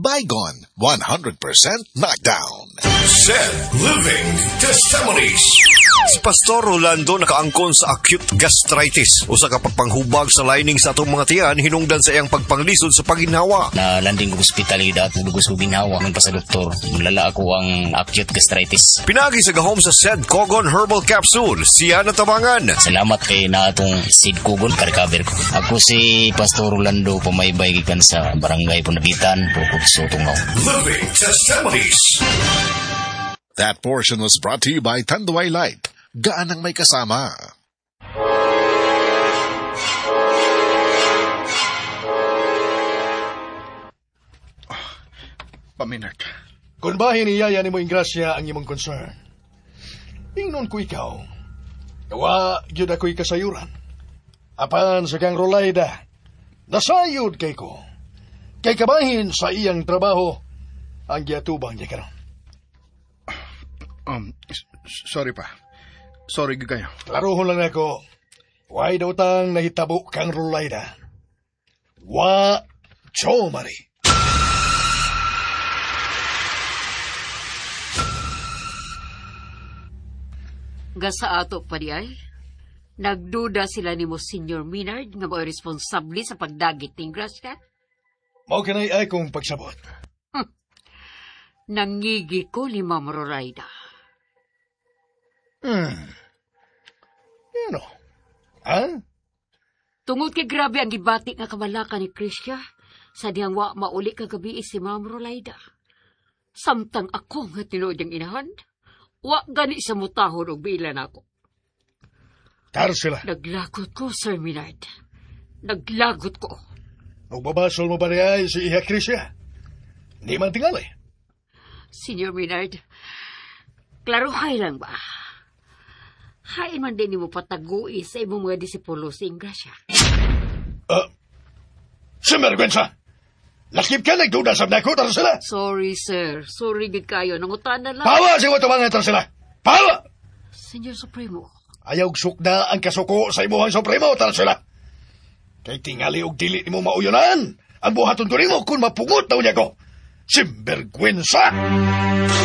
Bygone, 100% knockdown. Said Living Testimonies. Si Pastor Rolando nakaangkon sa acute gastritis. Usa ka pagpanghubag sa lining sa atong mga tiyan hinungdan sa iyang pagpanglisod sa paginhawa. Na landing ko ospitalidad at lugos ko ginhawa ng pa sa doktor. Mulala ako ang acute gastritis. Pinagi sa gahom sa Said Kogon Herbal Capsule, siya natabangan. Salamat kay na atong Said Kogon ka-recover ko. Ako si Pastor Rolando pumaybay gikan sa barangay Punabitan, Bukod sa Tungaw. Living Testimonies. That portion was brought to you by Tanduay Light. Gaan ang may kasama. Paminag. Kung bahin iyaya ni mo ingrasya ang imong concern, ingnon ko ikaw, gawa yun ako'y kasayuran. Apan sa kang Rolayda, nasayod kay ko. Kay kabahin sa iyang trabaho, ang giatubang niya karon. Sorry pa. Sorry kayo. Klarohon lang ako, why daw tang nahitabo kang Rolayda? Wa chomari. Gasa ato pa di ay, nagduda sila ni mo Senior Minard nga mo'y responsable sa pagdagit ng Grasya? Mao kanay ay kong pagsabot. Nangigi ko ni Ma'am Rolayda. Ano? Ha? Tungod kay grabe ang gibati nga kamalaka ni Krisya, sa diyang wa mauli kagabi si Ma'am Rolayda. Samtang ako nga tinuod ang inahan, wa gani sa mutahon og bilan ako. Tarsila. Naglagot ko, Sir Minard. Naglagot ko. Magbabasol mo ba niya si Iha Krisya? Hindi man tingali. Senior Minard, klaruhay lang ba? Hain man din mo patagui sa imong mga disipulo sa Ingrasya. Simergwensa! Lakip ka nagduda sa nako, Tarsila! Sorry, sir. Sorry, gid kayo. Nangutanan lang. Pawa siya mo tumangan, Tarsila! Pawa! Senyor Supremo. Ayaw sukda ang kasuko sa imuhang Supremo, Tarsila! Kay tingali og dili mo mauyonan ang buhaton mo kung mapungot daw niya ko. Simergwensa!